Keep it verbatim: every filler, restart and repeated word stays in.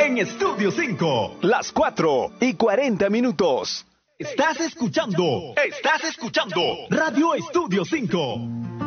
en Estudio cinco. Las cuatro y cuarenta minutos. Estás escuchando, estás escuchando Radio Estudio cinco.